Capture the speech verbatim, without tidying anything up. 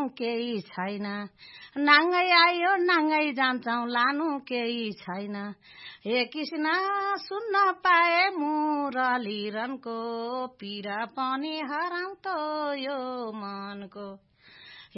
केही छैन नाङ्गै आयो नाङ्गै जान्छौ लानु केही छैन हे कृष्ण सुन्न पाए मुरली रनको पीडा पनि हराउँथो यो मनको